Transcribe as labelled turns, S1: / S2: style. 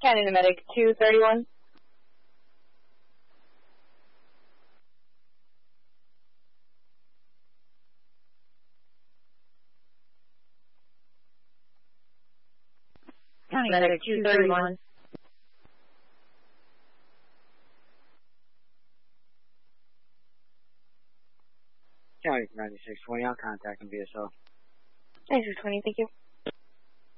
S1: County Medic 231. County Medic 231.
S2: County 9620, I'll contact him via cell.
S1: 9620, thank you.